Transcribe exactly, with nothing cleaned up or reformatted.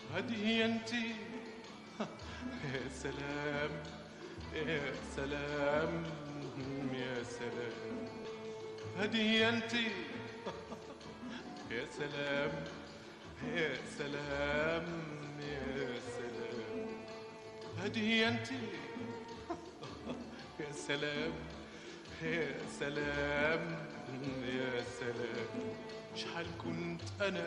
هدي انتي يا سلام يا سلام يا سلام هدي انتي يا سلام يا سلام يا سلام هدي انتي يا سلام يا سلام يا سلام شحال كنت انا